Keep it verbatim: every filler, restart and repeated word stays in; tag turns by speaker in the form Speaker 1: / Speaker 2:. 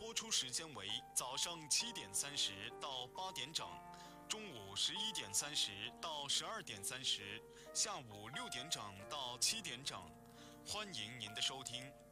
Speaker 1: 播出时间为早上七点三十到八点整，中午十一点三十到十二点三十，下午六点整到七点整。欢迎您的收听。